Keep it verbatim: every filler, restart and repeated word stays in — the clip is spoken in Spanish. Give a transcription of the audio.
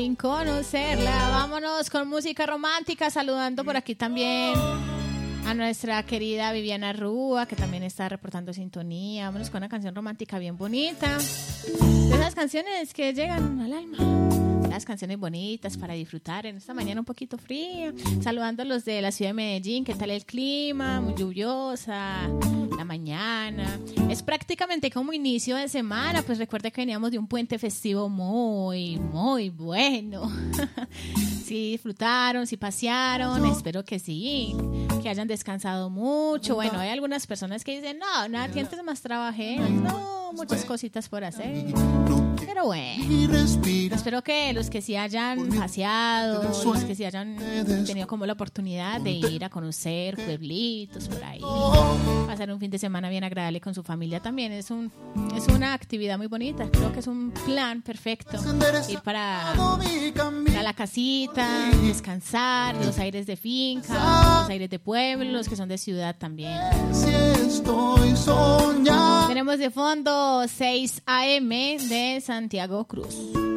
Sin conocerla. Vámonos con música romántica, saludando por aquí también a nuestra querida Viviana Rúa, que también está reportando sintonía. Vámonos con una canción romántica bien bonita, de esas canciones que llegan al alma, las canciones bonitas para disfrutar en esta mañana un poquito fría. Saludando a los de la ciudad de Medellín. ¿Qué tal el clima? Muy lluviosa la mañana. Es prácticamente como inicio de semana. Pues recuerde que veníamos de un puente festivo muy, muy bueno. Sí disfrutaron, sí pasearon. Espero que sí, que hayan descansado mucho. Bueno, hay algunas personas que dicen, no, nada, antes más trabajé. No, muchas cositas por hacer. Pero bueno, espero que los que sí hayan paseado, los que sí hayan tenido como la oportunidad de ir a conocer pueblitos por ahí, pasar un fin de semana bien agradable con su familia también, es un es una actividad muy bonita. Creo que es un plan perfecto ir para, para la casita, descansar, los aires de finca, los aires de pueblo, los que son de ciudad también. Tenemos de fondo seis a eme de Santiago Cruz.